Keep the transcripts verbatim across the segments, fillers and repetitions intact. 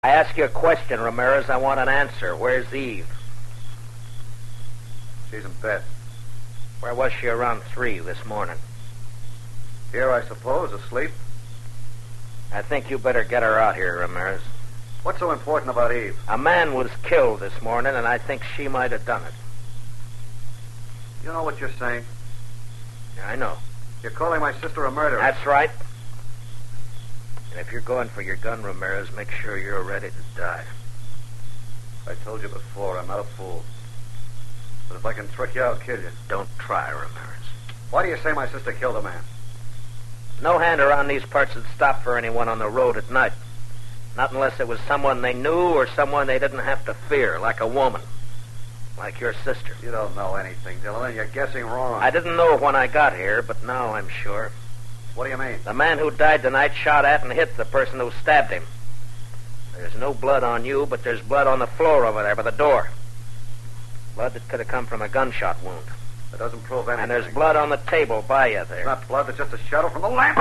I ask you a question, Ramirez. I want an answer. Where's Eve? She's in bed. Where was she around three this morning? Here, I suppose, asleep. I think you better get her out here, Ramirez. What's so important about Eve? A man was killed this morning, and I think she might have done it. You know what you're saying? Yeah, I know. You're calling my sister a murderer. That's right. And if you're going for your gun, Ramirez, make sure you're ready to die. I told you before, I'm not a fool. But if I can trick you, I'll kill you. Don't try, Ramirez. Why do you say my sister killed a man? No hand around these parts would stop for anyone on the road at night. Not unless it was someone they knew or someone they didn't have to fear, like a woman. Like your sister. You don't know anything, Dillon, and you're guessing wrong. I didn't know when I got here, but now I'm sure. What do you mean? The man who died tonight shot at and hit the person who stabbed him. There's no blood on you, but there's blood on the floor over there by the door. Blood that could have come from a gunshot wound. That doesn't prove anything. And there's blood on the table by you there. It's not blood, it's just a shadow from the lamp.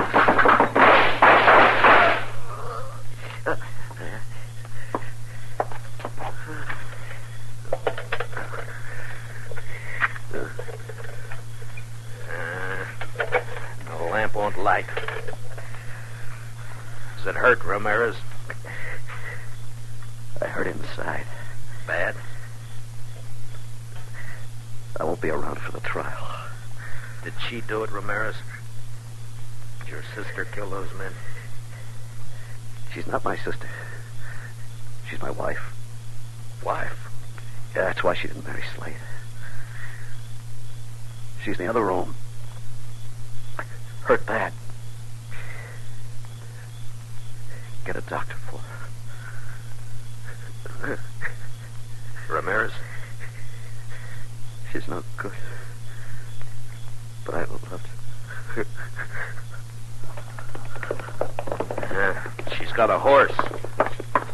The lamp won't light. Does it hurt, Ramirez? I hurt inside. Bad? I won't be around for the trial. Did she do it, Ramirez? Did your sister kill those men? She's not my sister. She's my wife. Wife? Yeah, that's why she didn't marry Slade. She's in the other room. Hurt bad. Get a doctor for her. Ramirez? She's no good. But I loved her. Yeah, she's got a horse.